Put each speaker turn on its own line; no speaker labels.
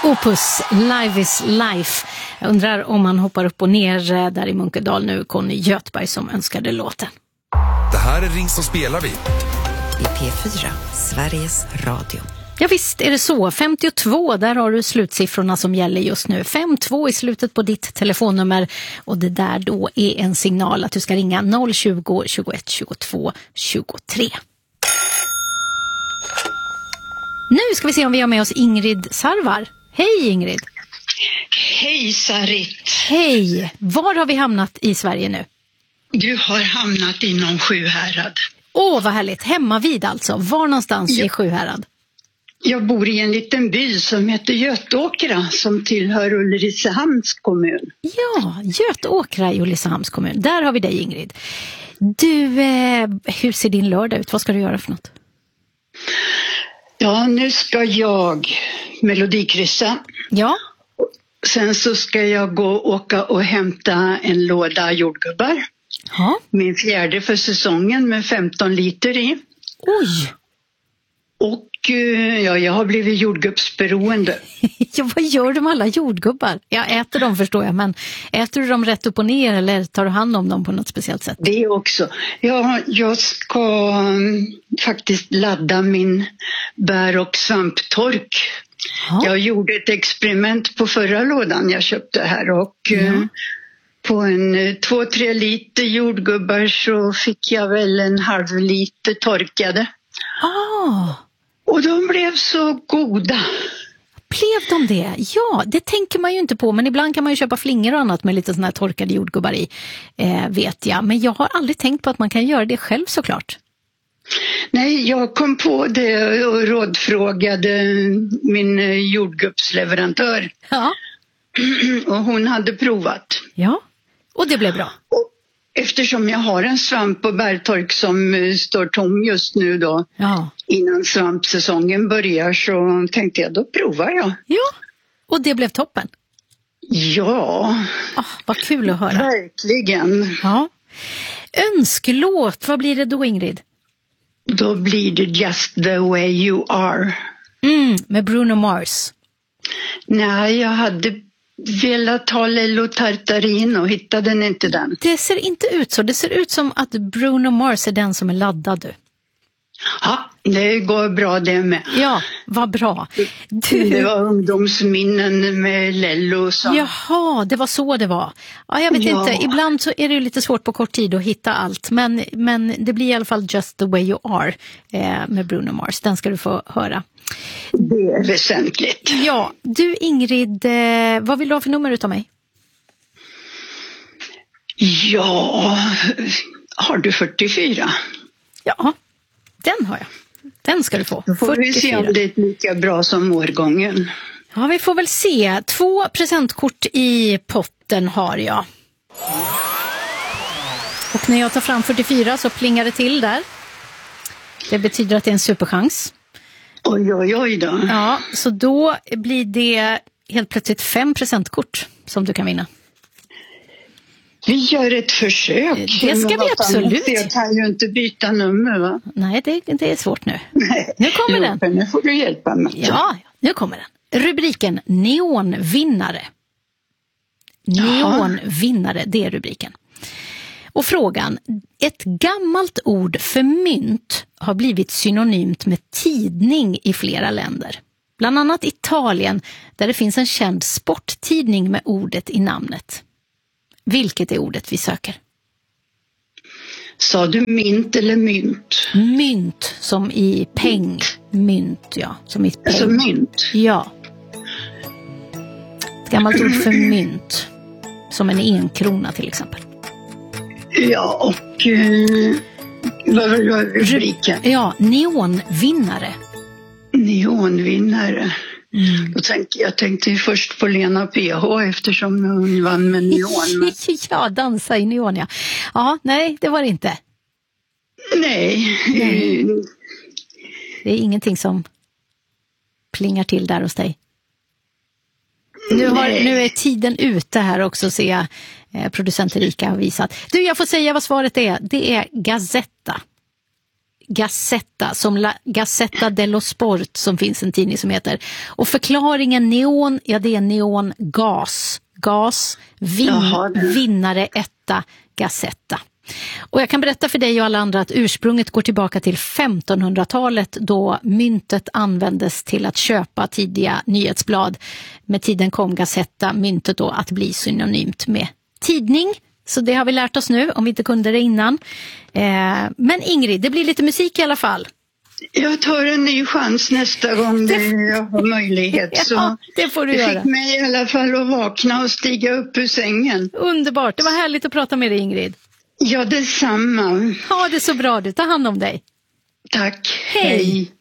Opus, Live is Life. Jag undrar om man hoppar upp och ner där i Munkedal nu. Conny Göthberg som önskade låten.
Det här är Ring som spelar vi.
I P4, Sveriges Radio.
Ja visst är det så. 52, där har du slutsiffrorna som gäller just nu. 52 i slutet på ditt telefonnummer. Och det där då är en signal att du ska ringa 020 21 22 23. Nu ska vi se om vi har med oss Ingrid Sarvar. Hej Ingrid!
Hej Sarit!
Hej! Var har vi hamnat i Sverige nu?
Du har hamnat inom Sjuhärad.
Åh, vad härligt. Hemma vid alltså. Var någonstans i Sjuhärad?
Jag bor i en liten by som heter Götåkra som tillhör Ulricehamns kommun.
Ja, Götåkra i Ulricehamns kommun. Där har vi dig Ingrid. Du, hur ser din lördag ut? Vad ska du göra för något?
Ja, nu ska jag melodikryssa.
Ja.
Sen så ska jag åka och hämta en låda jordgubbar.
Ja.
Min 4:e för säsongen med 15 liter i.
Oj!
Och ja, jag har blivit jordgubbsberoende.
Ja, vad gör du med alla jordgubbar? Jag äter dem förstår jag, men äter du dem rätt upp och ner eller tar du hand om dem på något speciellt sätt?
Det också. Ja, jag ska faktiskt ladda min bär- och svamptork.
Ja.
Jag gjorde ett experiment på förra lådan jag köpte här och på en 2-3 liter jordgubbar så fick jag väl en halv liter torkade. Och de blev så goda.
Blev de det? Ja, det tänker man ju inte på. Men ibland kan man ju köpa flingor och annat med lite såna här torkade jordgubbar i, vet jag. Men jag har aldrig tänkt på att man kan göra det själv såklart.
Nej, jag kom på det och rådfrågade min jordgubbsleverantör.
Ja.
Och hon hade provat.
Ja, och det blev bra.
Och eftersom jag har en svamp- och bärtork som står tom just nu då, innan svampsäsongen börjar så tänkte jag, då provar jag.
Ja, och det blev toppen.
Ja.
Vad kul att höra.
Verkligen.
Ja. Önskelåt, vad blir det då Ingrid?
Då blir det Just the way you are.
Med Bruno Mars.
Nej, jag hade velat ha Lello Tartarin och hittade den inte den.
Det ser inte ut så. Det ser ut som att Bruno Mars är den som är laddad.
Ja, det går bra det med.
Ja, vad bra.
Det var ungdomsminnen med Lello. Som...
Jaha, det var så det var. Ja, jag vet inte. Ibland så är det lite svårt på kort tid att hitta allt. Men det blir i alla fall Just the way you are med Bruno Mars. Den ska du få höra.
Det är väsentligt.
Ja, du Ingrid, vad vill du ha för nummer utav mig?
Ja, har du 44?
Ja, den har jag. Den ska du få.
Då får 44. Vi se om det är lika bra som årgången.
Ja, vi får väl se. 2 presentkort i potten har jag. Och när jag tar fram 44 så plingar det till där. Det betyder att det är en superchans.
Oj då.
Ja, så då blir det helt plötsligt 5 presentkort som du kan vinna.
Vi gör ett försök.
Det ska vi absolut.
Jag kan ju inte byta nummer, va?
Nej, det är svårt nu.
Nej.
Nu kommer den.
Nu får du hjälpa mig.
Ja, nu kommer den. Rubriken Neonvinnare. Neonvinnare, det är rubriken. Och frågan, ett gammalt ord för mynt har blivit synonymt med tidning i flera länder. Bland annat Italien, där det finns en känd sporttidning med ordet i namnet. Vilket är ordet vi söker?
Sa du mynt eller mynt?
Mynt, som i peng. Mynt, ja. Som i peng.
Alltså mynt?
Ja. Ett gammalt ord för mynt. Som en 1 krona till exempel.
Ja, och vad var rubriken?
Ja, neonvinnare.
Neonvinnare. Jag tänkte först på Lena PH eftersom hon vann med neon. Men...
Ja, dansa i neon, ja. Ja, nej, det var det inte.
Nej.
Det är ingenting som plingar till där hos dig. Nu är tiden ute här också, ser jag. Producent Erika har visat. Du, jag får säga vad svaret är. Det är Gazetta. Gazzetta, som La Gazzetta dello Sport, som finns en tidning som heter. Och förklaringen neon, ja det är neongas. Vinnare etta, Gazzetta. Och jag kan berätta för dig och alla andra att ursprunget går tillbaka till 1500-talet då myntet användes till att köpa tidiga nyhetsblad. Med tiden kom Gazzetta, myntet då, att bli synonymt med tidning. Så det har vi lärt oss nu, om vi inte kunde det innan. Men Ingrid, det blir lite musik i alla fall.
Jag tar en ny chans nästa gång jag har möjlighet. Så
det får du göra.
Det fick mig i alla fall att vakna och stiga upp ur sängen.
Underbart, det var härligt att prata med dig, Ingrid.
Ja, detsamma.
Ja, det är så bra. Du tar hand om dig.
Tack.
Hej.